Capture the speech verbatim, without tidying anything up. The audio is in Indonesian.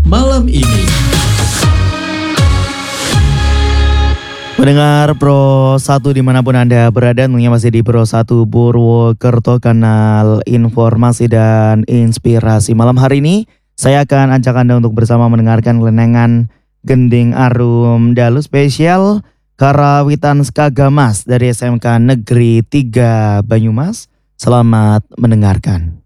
malam ini. Pendengar Pro satu dimanapun Anda berada, tentunya masih di Pro satu Purwokerto, kanal informasi dan inspirasi. Malam hari ini saya akan ajak Anda untuk bersama mendengarkan kelenengan Gending Arum Dalu spesial Karawitan Skagamas dari S M K Negeri tiga Banyumas. Selamat mendengarkan.